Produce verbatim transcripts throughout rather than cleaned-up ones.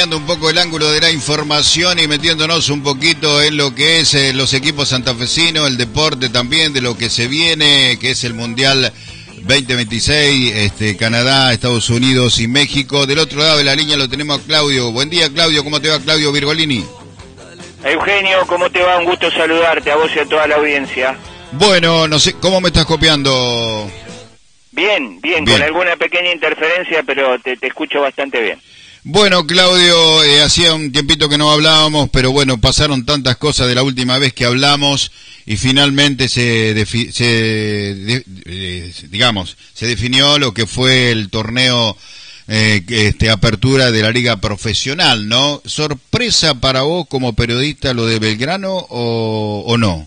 Un poco el ángulo de la información y metiéndonos un poquito en lo que es eh, los equipos santafesinos, el deporte también, de lo que se viene, que es el Mundial veinte veintiséis, este, Canadá, Estados Unidos y México. Del otro lado de la línea lo tenemos a Claudio. Buen día, Claudio. ¿Cómo te va, Claudio Virgolini? Eugenio, ¿cómo te va? Un gusto saludarte a vos y a toda la audiencia. Bueno, no sé, ¿cómo me estás copiando? Bien, bien, bien. Con alguna pequeña interferencia, pero te, te escucho bastante bien. Bueno, Claudio, eh, hacía un tiempito que no hablábamos, pero bueno, pasaron tantas cosas de la última vez que hablamos y finalmente se, defi se de eh, digamos, se definió lo que fue el torneo eh, este apertura de la liga profesional, ¿no? ¿Sorpresa para vos como periodista lo de Belgrano o, o no?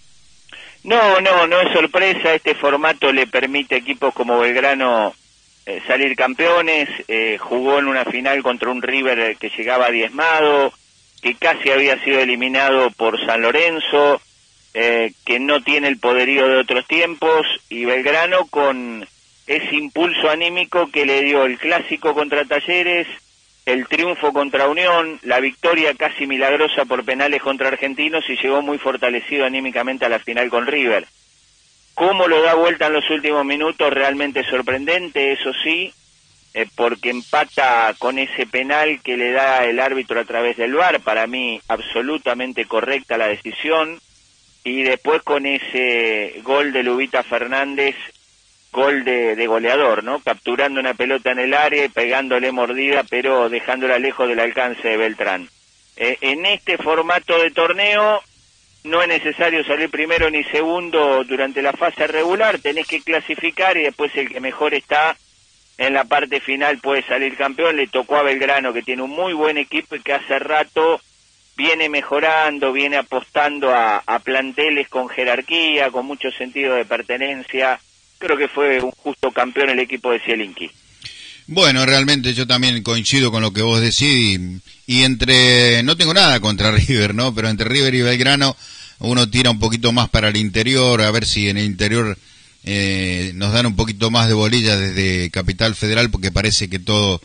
No, no, no es sorpresa. Este formato le permite a equipos como Belgrano Eh, salir campeones. Eh, jugó en una final contra un River que llegaba diezmado, que casi había sido eliminado por San Lorenzo, eh, que no tiene el poderío de otros tiempos, y Belgrano con ese impulso anímico que le dio el clásico contra Talleres, el triunfo contra Unión, la victoria casi milagrosa por penales contra Argentinos, y llegó muy fortalecido anímicamente a la final con River. Cómo lo da vuelta en los últimos minutos, realmente sorprendente, eso sí, eh, porque empata con ese penal que le da el árbitro a través del V A R, para mí absolutamente correcta la decisión, y después con ese gol de Lubita Fernández, gol de, de goleador, ¿no? Capturando una pelota en el área y pegándole mordida, pero dejándola lejos del alcance de Beltrán. Eh, en este formato de torneo no es necesario salir primero ni segundo durante la fase regular, tenés que clasificar y después el que mejor está en la parte final puede salir campeón. Le tocó a Belgrano, que tiene un muy buen equipo y que hace rato viene mejorando, viene apostando a, a planteles con jerarquía, con mucho sentido de pertenencia. Creo que fue un justo campeón el equipo de Zielinski. Bueno, realmente yo también coincido con lo que vos decís y, y entre, no tengo nada contra River, ¿no? Pero entre River y Belgrano uno tira un poquito más para el interior, a ver si en el interior eh, nos dan un poquito más de bolilla desde Capital Federal, porque parece que todo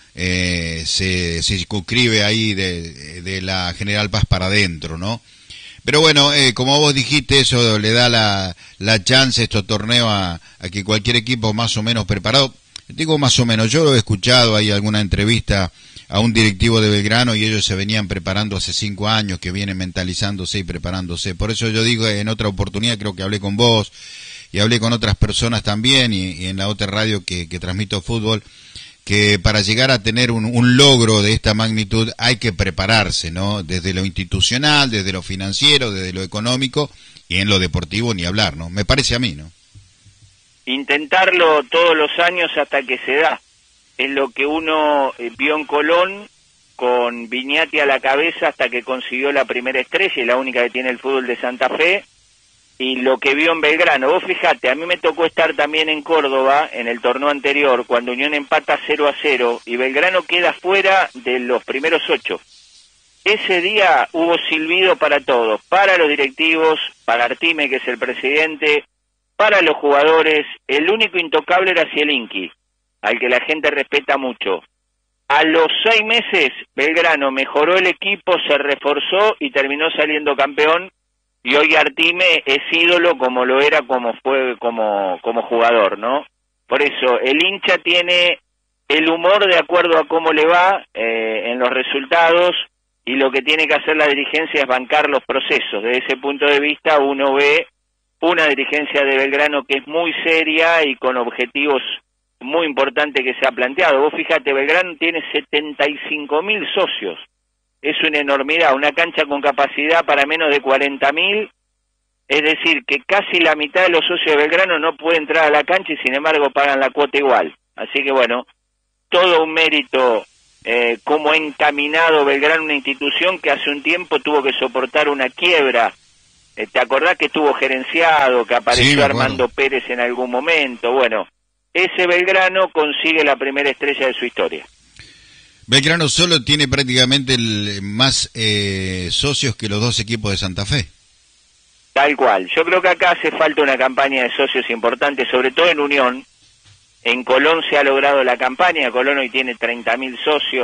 eh, se, se circunscribe ahí de, de la General Paz para adentro, ¿no? Pero bueno, eh, como vos dijiste, eso le da la, la chance, estos torneos, a, a que cualquier equipo más o menos preparado, digo más o menos, yo he escuchado ahí alguna entrevista a un directivo de Belgrano y ellos se venían preparando hace cinco años, que vienen mentalizándose y preparándose. Por eso yo digo, en otra oportunidad creo que hablé con vos y hablé con otras personas también y, y en la otra radio que, que transmito fútbol, que para llegar a tener un, un logro de esta magnitud hay que prepararse, ¿no? Desde lo institucional, desde lo financiero, desde lo económico y en lo deportivo ni hablar, ¿no? Me parece a mí, ¿no? Intentarlo todos los años hasta que se da. Es lo que uno eh, vio en Colón con Viñati a la cabeza hasta que consiguió la primera estrella y la única que tiene el fútbol de Santa Fe, y lo que vio en Belgrano. Vos fijate, a mí me tocó estar también en Córdoba en el torneo anterior cuando Unión empata cero a cero y Belgrano queda fuera de los primeros ocho. Ese día hubo silbido para todos, para los directivos, para Artime, que es el presidente, para los jugadores. El único intocable era Zielinski, al que la gente respeta mucho. A los seis meses, Belgrano mejoró el equipo, se reforzó y terminó saliendo campeón, y hoy Artime es ídolo como lo era como fue como, como jugador, ¿no? Por eso, el hincha tiene el humor de acuerdo a cómo le va eh, en los resultados, y lo que tiene que hacer la dirigencia es bancar los procesos. Desde ese punto de vista uno ve una dirigencia de Belgrano que es muy seria y con objetivos muy importante que se ha planteado. Vos fíjate, Belgrano tiene setenta y cinco mil socios, es una enormidad, una cancha con capacidad para menos de cuarenta mil, es decir, que casi la mitad de los socios de Belgrano no puede entrar a la cancha y sin embargo pagan la cuota igual. Así que bueno, todo un mérito eh, cómo ha encaminado Belgrano, una institución que hace un tiempo tuvo que soportar una quiebra. Eh, ¿te acordás que estuvo gerenciado, que apareció sí, Armando Pérez en algún momento? Bueno, ese Belgrano consigue la primera estrella de su historia. Belgrano solo tiene prácticamente el, más eh, socios que los dos equipos de Santa Fe. Tal cual. Yo creo que acá hace falta una campaña de socios importante, sobre todo en Unión. En Colón se ha logrado la campaña. Colón hoy tiene treinta mil socios,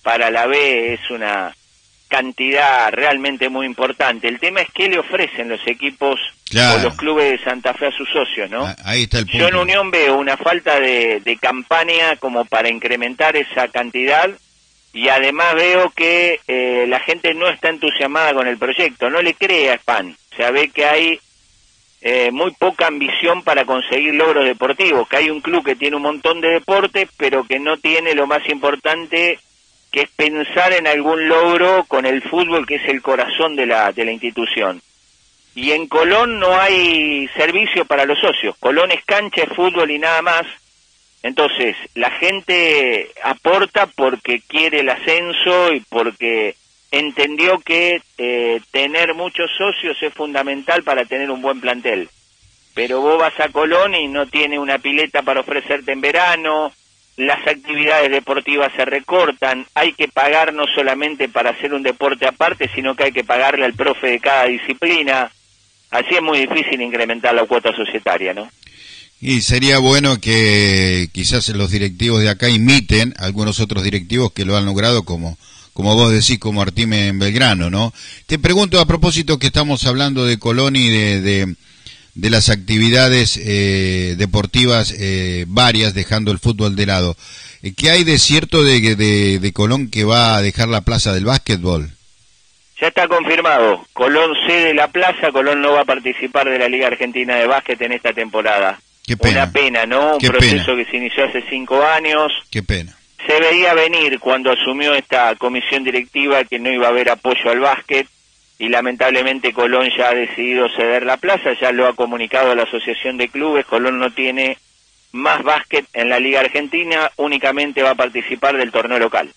para la B es una cantidad realmente muy importante. El tema es qué le ofrecen los equipos claro. o los clubes de Santa Fe a sus socios, ¿no? Ahí está el punto. Yo en Unión veo una falta de, de campaña como para incrementar esa cantidad, y además veo que eh, la gente no está entusiasmada con el proyecto, no le cree a Span. O sea, ve que hay eh, muy poca ambición para conseguir logros deportivos, que hay un club que tiene un montón de deportes, pero que no tiene lo más importante, que es pensar en algún logro con el fútbol, que es el corazón de la, de la institución. Y en Colón no hay servicio para los socios. Colón es cancha, es fútbol y nada más. Entonces, la gente aporta porque quiere el ascenso y porque entendió que eh, tener muchos socios es fundamental para tener un buen plantel. Pero vos vas a Colón y no tiene una pileta para ofrecerte en verano, las actividades deportivas se recortan, hay que pagar no solamente para hacer un deporte aparte, sino que hay que pagarle al profe de cada disciplina. Así es muy difícil incrementar la cuota societaria, ¿no? Y sería bueno que quizás los directivos de acá imiten a algunos otros directivos que lo han logrado, como como vos decís, como Artime en Belgrano, ¿no? Te pregunto, a propósito que estamos hablando de Colón y de, de, de las actividades eh, deportivas eh, varias, dejando el fútbol de lado, ¿qué hay de cierto de, de, de Colón que va a dejar la plaza del básquetbol? Ya está confirmado, Colón cede la plaza, Colón no va a participar de la Liga Argentina de Básquet en esta temporada. Qué pena. Una pena, ¿no? Un Qué proceso pena. que se inició hace cinco años. Qué pena. Se veía venir cuando asumió esta comisión directiva que no iba a haber apoyo al básquet, y lamentablemente Colón ya ha decidido ceder la plaza, ya lo ha comunicado a la Asociación de Clubes. Colón no tiene más básquet en la Liga Argentina, únicamente va a participar del torneo local.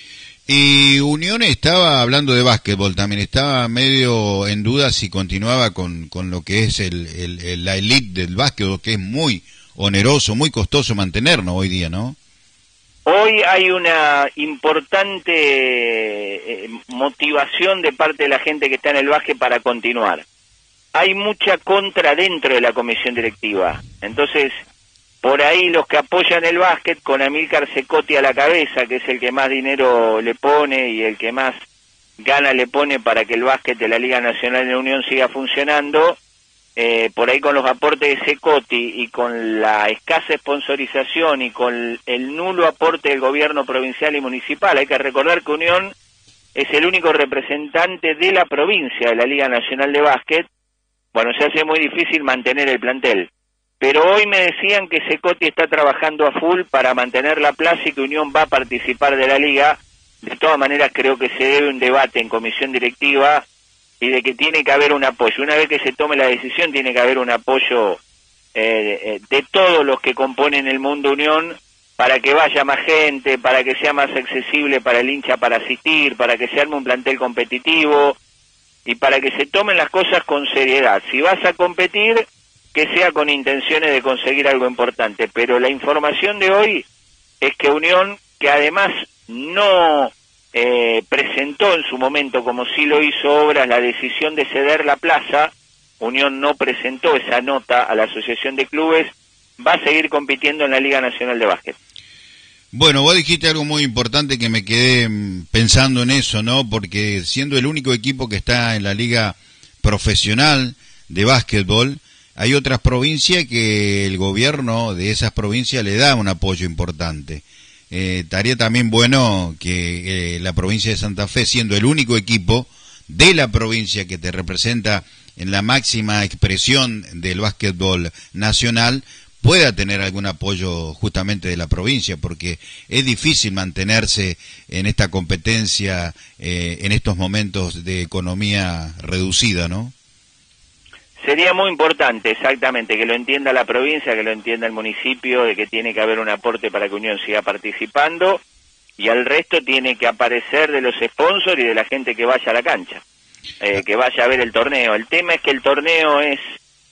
Y Unión estaba hablando de básquetbol, también estaba medio en duda si continuaba con, con lo que es el, el, el, la elite del básquetbol, que es muy oneroso, muy costoso mantenernos hoy día, ¿no? Hoy hay una importante eh, motivación de parte de la gente que está en el básquet para continuar. Hay mucha contra dentro de la comisión directiva, entonces por ahí los que apoyan el básquet, con Amílcar Cecotti a la cabeza, que es el que más dinero le pone y el que más gana le pone para que el básquet de la Liga Nacional de la Unión siga funcionando, eh, por ahí con los aportes de Cecotti y con la escasa sponsorización y con el nulo aporte del gobierno provincial y municipal. Hay que recordar que Unión es el único representante de la provincia de la Liga Nacional de Básquet. Bueno, se hace muy difícil mantener el plantel. Pero hoy me decían que Cecotti está trabajando a full para mantener la plaza y que Unión va a participar de la liga. De todas maneras, creo que se debe un debate en comisión directiva y de que tiene que haber un apoyo. Una vez que se tome la decisión, tiene que haber un apoyo eh, de todos los que componen el Mundo Unión para que vaya más gente, para que sea más accesible para el hincha para asistir, para que se arme un plantel competitivo y para que se tomen las cosas con seriedad. Si vas a competir, que sea con intenciones de conseguir algo importante, pero la información de hoy es que Unión, que además no eh, presentó en su momento, como sí lo hizo Obras, la decisión de ceder la plaza, Unión no presentó esa nota a la Asociación de Clubes, va a seguir compitiendo en la Liga Nacional de Básquet. Bueno, vos dijiste algo muy importante que me quedé pensando en eso, ¿no? Porque siendo el único equipo que está en la Liga Profesional de Básquetbol, hay otras provincias que el gobierno de esas provincias le da un apoyo importante. Eh, estaría también bueno que eh, la provincia de Santa Fe, siendo el único equipo de la provincia que te representa en la máxima expresión del básquetbol nacional, pueda tener algún apoyo justamente de la provincia, porque es difícil mantenerse en esta competencia eh, en estos momentos de economía reducida, ¿no? Sería muy importante, exactamente, que lo entienda la provincia, que lo entienda el municipio, de que tiene que haber un aporte para que Unión siga participando, y al resto tiene que aparecer de los sponsors y de la gente que vaya a la cancha, eh, que vaya a ver el torneo. El tema es que el torneo es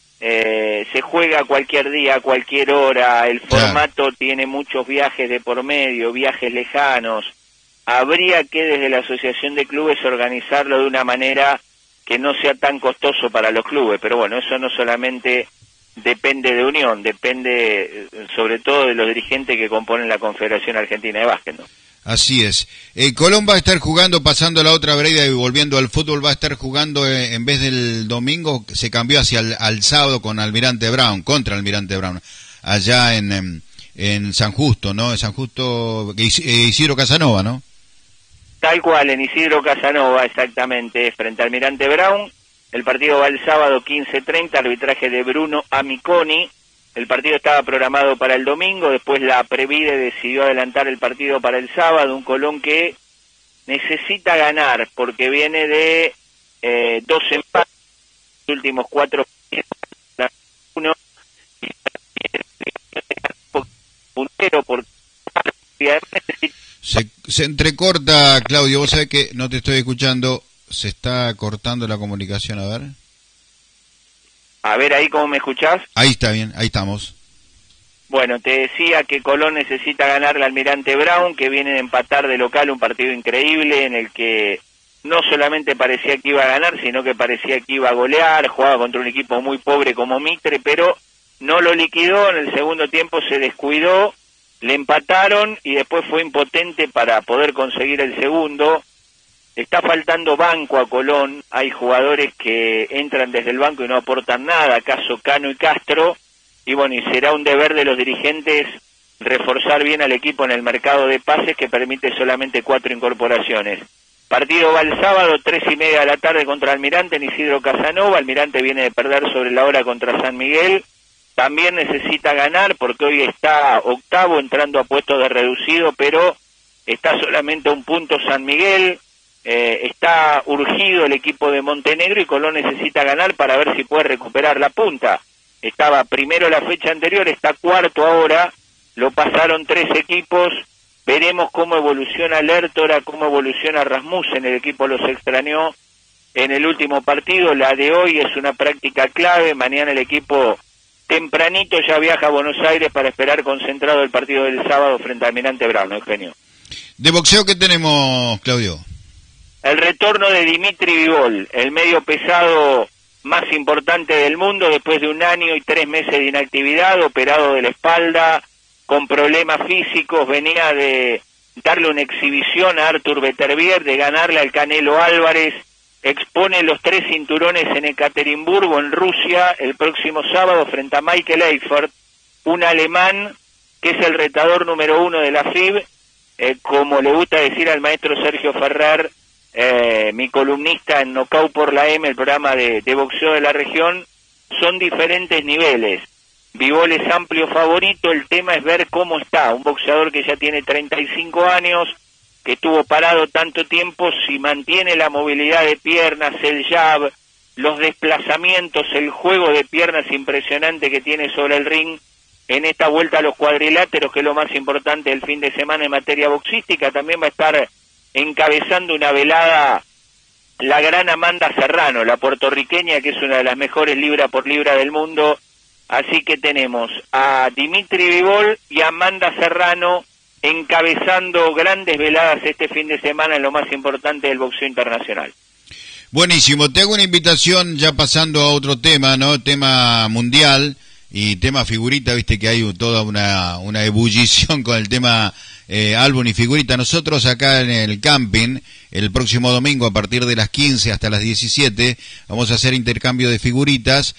eh, se juega cualquier día, a cualquier hora, el formato claro. Tiene muchos viajes de por medio, viajes lejanos. Habría que desde la Asociación de Clubes organizarlo de una manera que no sea tan costoso para los clubes, pero bueno, eso no solamente depende de Unión, depende sobre todo de los dirigentes que componen la Confederación Argentina de Básquet, ¿no? Así es. Eh, Colón va a estar jugando, pasando la otra vereda y volviendo al fútbol, va a estar jugando eh, en vez del domingo, se cambió hacia el al sábado con Almirante Brown, contra Almirante Brown, allá en, en, en San Justo, ¿no? En San Justo, eh, Isidro Casanova, ¿no? Tal cual, en Isidro Casanova, exactamente, frente a Almirante Brown. El partido va el sábado quince treinta, arbitraje de Bruno Amiconi. El partido estaba programado para el domingo, después la Previde decidió adelantar el partido para el sábado, un Colón que necesita ganar, porque viene de eh, dos empates, los últimos cuatro uno, puntero por se, se entrecorta, Claudio, vos sabés que no te estoy escuchando, se está cortando la comunicación, a ver. A ver ahí cómo me escuchás. Ahí está bien, ahí estamos. Bueno, te decía que Colón necesita ganar al Almirante Brown, que viene de empatar de local un partido increíble en el que no solamente parecía que iba a ganar, sino que parecía que iba a golear, jugaba contra un equipo muy pobre como Mitre, pero no lo liquidó, en el segundo tiempo se descuidó, le empataron y después fue impotente para poder conseguir el segundo. Está faltando banco a Colón, hay jugadores que entran desde el banco y no aportan nada, caso Cano y Castro, y bueno, y será un deber de los dirigentes reforzar bien al equipo en el mercado de pases que permite solamente cuatro incorporaciones. Partido va el sábado, tres y media de la tarde contra Almirante en Isidro Casanova. Almirante viene de perder sobre la hora contra San Miguel, también necesita ganar porque hoy está octavo entrando a puestos de reducido, pero está solamente a un punto San Miguel. Eh, está urgido el equipo de Montenegro y Colón necesita ganar para ver si puede recuperar la punta. Estaba primero la fecha anterior, está cuarto ahora, lo pasaron tres equipos, veremos cómo evoluciona Lertora, cómo evoluciona Rasmussen, el equipo los extrañó en el último partido, la de hoy es una práctica clave, mañana el equipo tempranito ya viaja a Buenos Aires para esperar concentrado el partido del sábado frente a Almirante Brown, Eugenio. ¿De boxeo qué tenemos, Claudio? El retorno de Dimitri Bivol, el medio pesado más importante del mundo después de un año y tres meses de inactividad, operado de la espalda, con problemas físicos, venía de darle una exhibición a Artur Beterbiev, de ganarle al Canelo Álvarez, expone los tres cinturones en Ekaterimburgo, en Rusia, el próximo sábado frente a Michael Eifert, un alemán que es el retador número uno de la F I B, eh, como le gusta decir al maestro Sergio Ferrer, Eh, mi columnista en Knockout por la M, el programa de, de boxeo de la región, son diferentes niveles. Bivol es amplio favorito, el tema es ver cómo está, un boxeador que ya tiene treinta y cinco años, que estuvo parado tanto tiempo, si mantiene la movilidad de piernas, el jab, los desplazamientos, el juego de piernas impresionante que tiene sobre el ring, en esta vuelta a los cuadriláteros, que es lo más importante del fin de semana en materia boxística. También va a estar encabezando una velada la gran Amanda Serrano, la puertorriqueña, que es una de las mejores libra por libra del mundo. Así que tenemos a Dimitri Bivol y a Amanda Serrano encabezando grandes veladas este fin de semana en lo más importante del boxeo internacional. Buenísimo, te hago una invitación ya pasando a otro tema, ¿no? Tema mundial y tema figurita, viste que hay toda una, una ebullición con el tema eh, álbum y figurita. Nosotros acá en el camping, el próximo domingo a partir de las quince hasta las diecisiete, vamos a hacer intercambio de figuritas,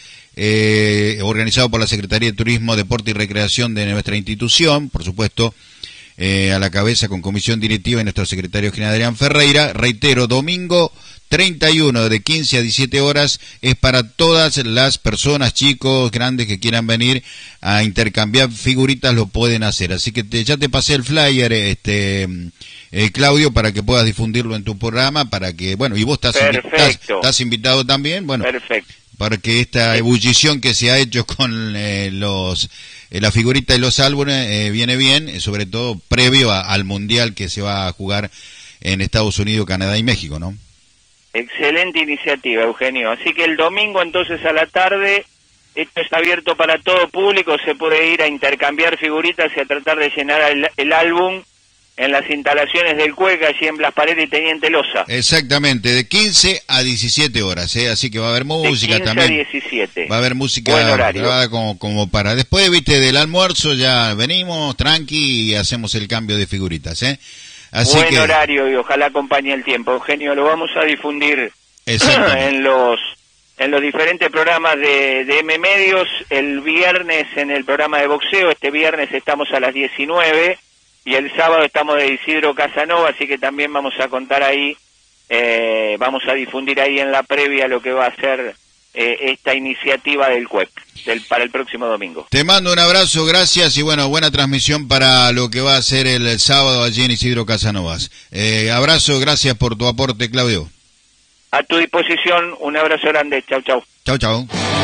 eh, organizado por la Secretaría de Turismo, Deporte y Recreación de nuestra institución, por supuesto, eh, a la cabeza con comisión directiva y nuestro secretario general Adrián Ferreira. Reitero, domingo treinta y uno de quince a diecisiete horas, es para todas las personas, chicos, grandes que quieran venir a intercambiar figuritas, lo pueden hacer. Así que te, ya te pasé el flyer, este eh, Claudio, para que puedas difundirlo en tu programa, para que, bueno, y vos estás, estás, estás invitado también, bueno, perfecto, para que esta ebullición que se ha hecho con eh, los eh, la figurita y los álbumes eh, viene bien, eh, sobre todo previo a, al Mundial que se va a jugar en Estados Unidos, Canadá y México, ¿no? Excelente iniciativa, Eugenio. Así que el domingo entonces a la tarde, esto está abierto para todo público, se puede ir a intercambiar figuritas y a tratar de llenar el, el álbum en las instalaciones del Cueca, allí en Blas Paredes y Teniente Loza. Exactamente, de quince a diecisiete horas, ¿eh? Así que va a haber música de quince también. a diecisiete. Va a haber música grabada como, como para... Después, viste, del almuerzo ya venimos tranqui y hacemos el cambio de figuritas, ¿eh? Así Buen que... horario y ojalá acompañe el tiempo. Eugenio, lo vamos a difundir en los en los diferentes programas de, de M Medios. El viernes en el programa de boxeo, este viernes estamos a las diecinueve y el sábado estamos de Isidro Casanova, así que también vamos a contar ahí, eh, vamos a difundir ahí en la previa lo que va a ser eh, esta iniciativa del C U E P del, para el próximo domingo. Te mando un abrazo, gracias y bueno, buena transmisión para lo que va a ser el, el sábado allí en Isidro Casanovas. Eh, abrazo, gracias por tu aporte, Claudio. A tu disposición, un abrazo grande, chau chau. Chau chau.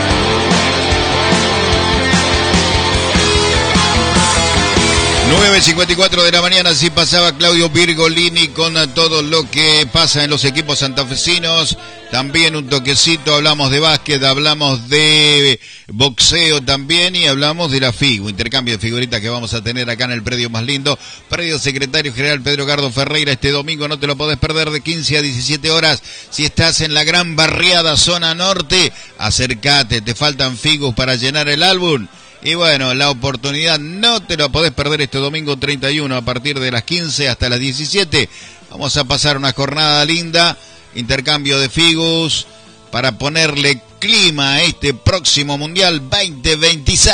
nueve cincuenta y cuatro de la mañana, así pasaba Claudio Virgolini con todo lo que pasa en los equipos santafesinos. También un toquecito, hablamos de básquet, hablamos de boxeo también y hablamos de la FIGU, intercambio de figuritas que vamos a tener acá en el predio más lindo, predio Secretario General Pedro Gardo Ferreira. Este domingo no te lo podés perder de quince a diecisiete horas. Si estás en la gran barriada zona norte, acércate, te faltan figus para llenar el álbum. Y bueno, la oportunidad no te la podés perder este domingo treinta y uno a partir de las quince hasta las diecisiete. Vamos a pasar una jornada linda, intercambio de figus para ponerle clima a este próximo Mundial veinte veintiséis.